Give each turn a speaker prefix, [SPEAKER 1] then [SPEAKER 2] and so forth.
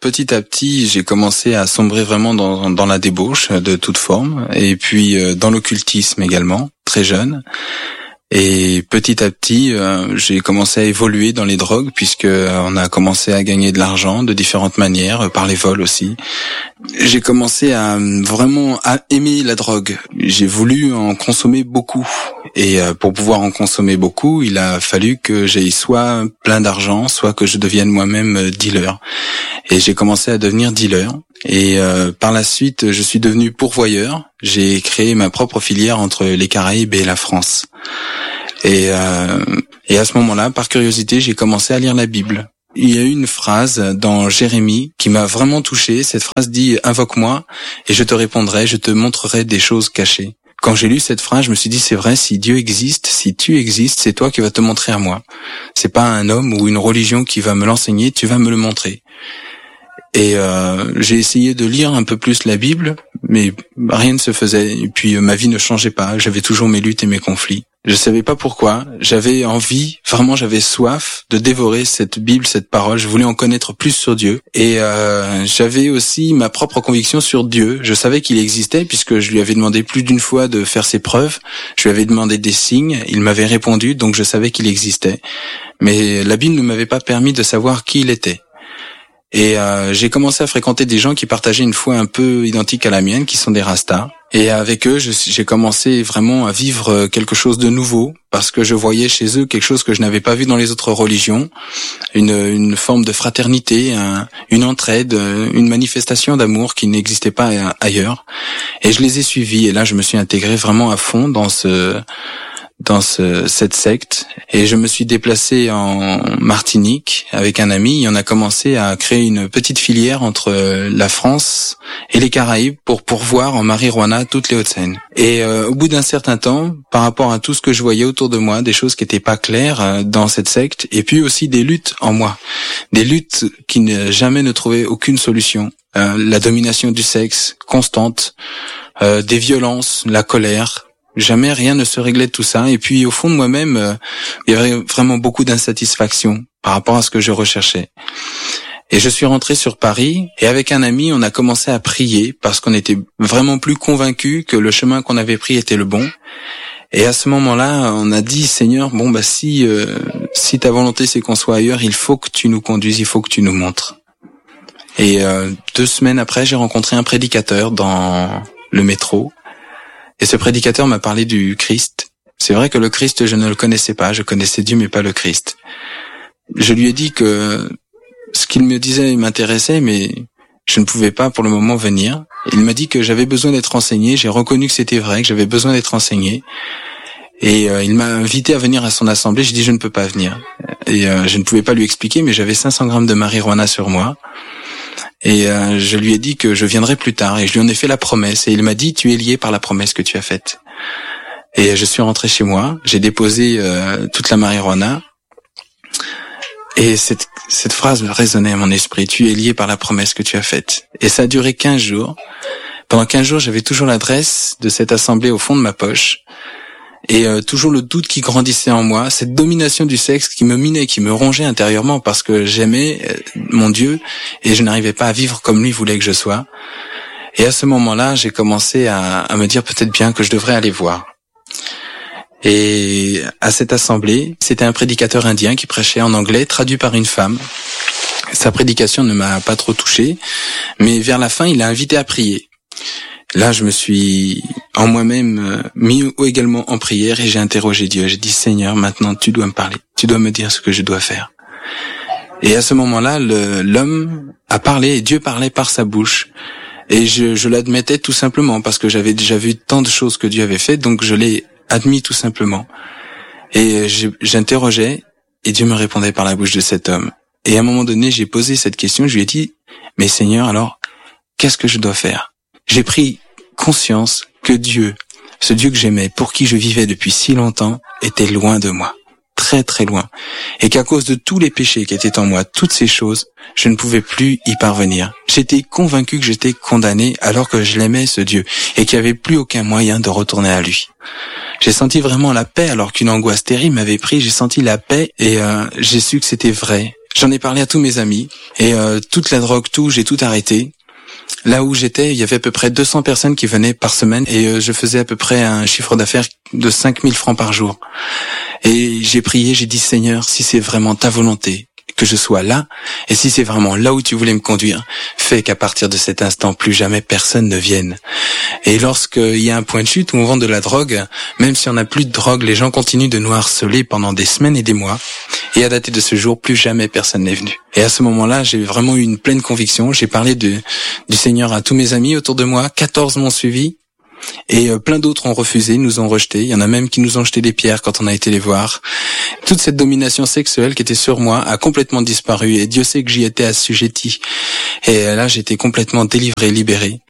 [SPEAKER 1] petit à petit, j'ai commencé à sombrer vraiment dans la débauche de toute forme, et puis dans l'occultisme également, très jeune. Et petit à petit, j'ai commencé à évoluer dans les drogues, puisque on a commencé à gagner de l'argent de différentes manières, par les vols aussi. J'ai commencé à vraiment à aimer la drogue. J'ai voulu en consommer beaucoup. Et pour pouvoir en consommer beaucoup, il a fallu que j'aie soit plein d'argent, soit que je devienne moi-même dealer. Et j'ai commencé à devenir dealer. Et par la suite, je suis devenu pourvoyeur. J'ai créé ma propre filière entre les Caraïbes et la France. Et à ce moment-là, par curiosité, j'ai commencé à lire la Bible. Il y a eu une phrase dans Jérémie qui m'a vraiment touché. Cette phrase dit « Invoque-moi et je te répondrai, je te montrerai des choses cachées ». Quand j'ai lu cette phrase, je me suis dit, c'est vrai, si Dieu existe, si tu existes, c'est toi qui vas te montrer à moi. C'est pas un homme ou une religion qui va me l'enseigner, tu vas me le montrer. Et j'ai essayé de lire un peu plus la Bible, mais rien ne se faisait. Et puis ma vie ne changeait pas. J'avais toujours mes luttes et mes conflits. Je savais pas pourquoi. J'avais envie, vraiment, j'avais soif de dévorer cette Bible, cette parole. Je voulais en connaître plus sur Dieu. Et j'avais aussi ma propre conviction sur Dieu. Je savais qu'il existait puisque je lui avais demandé plus d'une fois de faire ses preuves. Je lui avais demandé des signes. Il m'avait répondu, donc je savais qu'il existait. Mais la Bible ne m'avait pas permis de savoir qui il était. Et j'ai commencé à fréquenter des gens qui partageaient une foi un peu identique à la mienne, qui sont des rastas. Et avec eux, j'ai commencé vraiment à vivre quelque chose de nouveau, parce que je voyais chez eux quelque chose que je n'avais pas vu dans les autres religions, une forme de fraternité, une entraide, une manifestation d'amour qui n'existait pas ailleurs. Et je les ai suivis, et là je me suis intégré vraiment à fond dans cette secte, et je me suis déplacé en Martinique avec un ami, et on a commencé à créer une petite filière entre la France et les Caraïbes pour pourvoir en marijuana toutes les Hauts-de-Seine. Et au bout d'un certain temps, par rapport à tout ce que je voyais autour de moi, des choses qui n'étaient pas claires dans cette secte, et puis aussi des luttes en moi, des luttes qui jamais ne trouvaient aucune solution, la domination du sexe constante, des violences, la colère. Jamais rien ne se réglait de tout ça. Et puis au fond de moi-même, il y avait vraiment beaucoup d'insatisfaction par rapport à ce que je recherchais. Et je suis rentré sur Paris, et avec un ami, on a commencé à prier parce qu'on était vraiment plus convaincus que le chemin qu'on avait pris était le bon. Et à ce moment-là, on a dit, Seigneur, si ta volonté c'est qu'on soit ailleurs, il faut que tu nous conduises, il faut que tu nous montres. Et 2 semaines après, j'ai rencontré un prédicateur dans le métro. Et ce prédicateur m'a parlé du Christ. C'est vrai que le Christ, je ne le connaissais pas. Je connaissais Dieu, mais pas le Christ. Je lui ai dit que ce qu'il me disait m'intéressait, mais je ne pouvais pas pour le moment venir. Il m'a dit que j'avais besoin d'être enseigné. J'ai reconnu que c'était vrai, que j'avais besoin d'être enseigné. Et il m'a invité à venir à son assemblée. J'ai dit, je ne peux pas venir. Et je ne pouvais pas lui expliquer, mais j'avais 500 grammes de marijuana sur moi. Et je lui ai dit que je viendrai plus tard, et je lui en ai fait la promesse, et il m'a dit, tu es lié par la promesse que tu as faite. Et je suis rentré chez moi, j'ai déposé toute la marijuana, et cette phrase résonnait à mon esprit, tu es lié par la promesse que tu as faite. Et ça a duré 15 jours. Pendant 15 jours, j'avais toujours l'adresse de cette assemblée au fond de ma poche, et toujours le doute qui grandissait en moi, cette domination du sexe qui me minait, qui me rongeait intérieurement parce que j'aimais mon Dieu et je n'arrivais pas à vivre comme lui voulait que je sois. Et à ce moment-là, j'ai commencé à me dire peut-être bien que je devrais aller voir. Et à cette assemblée, c'était un prédicateur indien qui prêchait en anglais, traduit par une femme. Sa prédication ne m'a pas trop touché, mais vers la fin, il a invité à prier. Là, je me suis en moi-même mis également en prière, et j'ai interrogé Dieu. J'ai dit, Seigneur, maintenant tu dois me parler, tu dois me dire ce que je dois faire. Et à ce moment-là, l'homme a parlé, et Dieu parlait par sa bouche. Et je l'admettais tout simplement parce que j'avais déjà vu tant de choses que Dieu avait faites, donc je l'ai admis tout simplement. Et j'interrogeais, et Dieu me répondait par la bouche de cet homme. Et à un moment donné, j'ai posé cette question, je lui ai dit, mais Seigneur, alors, qu'est-ce que je dois faire? J'ai pris conscience que Dieu, ce Dieu que j'aimais, pour qui je vivais depuis si longtemps, était loin de moi, très très loin, et qu'à cause de tous les péchés qui étaient en moi, toutes ces choses, je ne pouvais plus y parvenir. J'étais convaincu que j'étais condamné alors que je l'aimais, ce Dieu, et qu'il n'y avait plus aucun moyen de retourner à lui. J'ai senti vraiment la paix alors qu'une angoisse terrible m'avait pris, j'ai senti la paix, et j'ai su que c'était vrai. J'en ai parlé à tous mes amis et toute la drogue, j'ai tout arrêté. Là où j'étais, il y avait à peu près 200 personnes qui venaient par semaine et je faisais à peu près un chiffre d'affaires de 5 000 francs par jour. Et j'ai prié, j'ai dit Seigneur, si c'est vraiment ta volonté que je sois là, et si c'est vraiment là où tu voulais me conduire, fais qu'à partir de cet instant, plus jamais personne ne vienne. Et lorsqu'il y a un point de chute où on vend de la drogue, même si on n'a plus de drogue, les gens continuent de nous harceler pendant des semaines et des mois. Et à dater de ce jour, plus jamais personne n'est venu. Et à ce moment-là, j'ai vraiment eu une pleine conviction. J'ai parlé du Seigneur à tous mes amis autour de moi. 14 m'ont suivi. Et plein d'autres ont refusé, nous ont rejetés. Il y en a même qui nous ont jeté des pierres quand on a été les voir. Toute cette domination sexuelle qui était sur moi a complètement disparu. Et Dieu sait que j'y étais assujetti. Et là, j'étais complètement délivré, libéré.